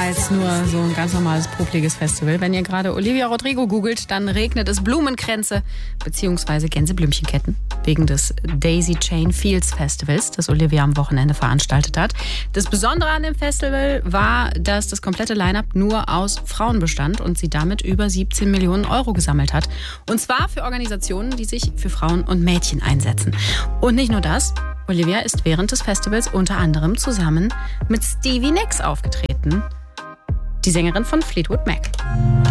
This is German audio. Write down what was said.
als nur so ein ganz normales, popliges Festival. Wenn ihr gerade Olivia Rodrigo googelt, dann regnet es Blumenkränze bzw. Gänseblümchenketten wegen des Daisy Chain Fields Festivals, das Olivia am Wochenende veranstaltet hat. Das Besondere an dem Festival war, dass das komplette Line-Up nur aus Frauen bestand und sie damit über 17 Millionen Euro gesammelt hat. Und zwar für Organisationen, die sich für Frauen und Mädchen einsetzen. Und nicht nur das, Olivia ist während des Festivals unter anderem zusammen mit Stevie Nicks aufgetreten, die Sängerin von Fleetwood Mac.